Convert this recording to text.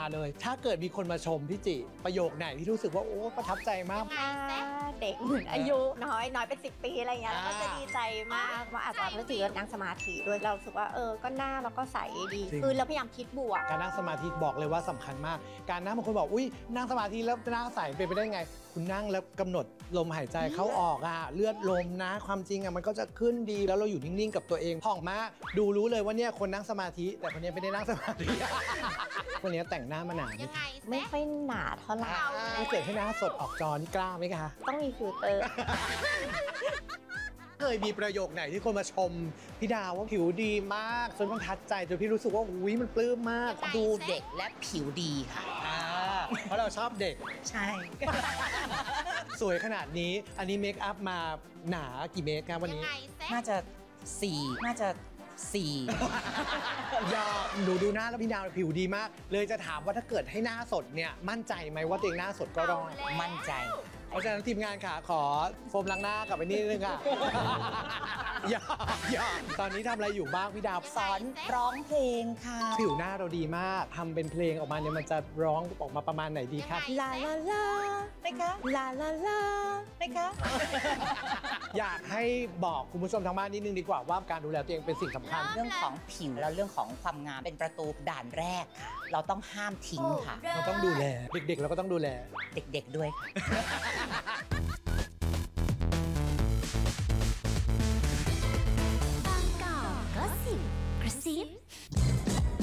เลย ถ้าเกิดมีคนมาชมพี่จิประโยคไหนที่รู้สึกว่าโอ้ประทับใจมากเด็กเหมือนอายุน้อยเป็น10 ปีอะไรเงี้ยก็จะดีใจมากว่าอาจจะรู้สึกว่านั่งสมาธิด้วยเรารู้สึกว่าก็หน้าเราก็ใสดีจริงคือเราพยายามคิดบวกการนั่งสมาธิบอกเลยว่าสำคัญมาก การนั่งบางคนบอกอุ้ยนั่งสมาธิแล้วหน้าใสเป็นไปได้ไง คุณนั่งแล้วกำหนดลมหายใจเข้าออกเลือดลมนะความจริงมันก็จะขึ้นดีแล้วเราอยู่นิ่งๆกับตัวเองผ่องมากดูรู้เลยว่าเนี่ยคนนั่งสมาธิแต่คนนี้ไม่ได้นั่งสมาธิ คนนี้แต่งหน้ามาหนายังไงไม่ค่อยหนาเท่าไหร่ถ้าเกิดให้หน้าสดออกจอนี่กล้าไหมคะต้องมีฟิลเตอร์เคยมีประโยคไหนที่คนมาชมพี่ดาวว่าผิวดีมากจนประทับใจจนพี่รู้สึกว่าอุ้ยมันปลื้มมากดูเด็กและผิวดีค่ะเพราะเราชอบเด็กใช่สวยขนาดนี้อันนี้เมคอัพมาหนากี่เมตรครับวันนี้น่าจะ4 ยอมหนูดูหน้าแล้วพี่ดาวผิวดีมาก เลยจะถามว่าถ้าเกิดให้หน้าสดเนี่ยมั่นใจไหมว่าตัวเองหน้าสดก็รอดมั่นใจเพราะฉะนั้นทีมงานค่ะขอโฟมล้างหน้ากลับไปนิดนึงค่ะ อย่าตอนนี้ทำอะไรอยู่บ้างพี่ดาวสอนร้องเพลงค่ะผิวหน้าเราดีมากทำเป็นเพลงออกมาเนี่ยมันจะร้องออกมาประมาณไหนดีคะลาลาลานะคะลาลาลานะคะอยากให้บอกคุณผู้ชมทางบ้านนิดนึงดีกว่าว่าการดูแลตัวเองเป็นสิ่งสำคัญเรื่องของผิวและเรื่องของความงามเป็นประตูด่านแรกค่ะ เราต้องห้ามทิ้งค่ะเราต้องดูแลเด็กๆเราก็ต้องดูแลเด็กๆด้วยค่ะ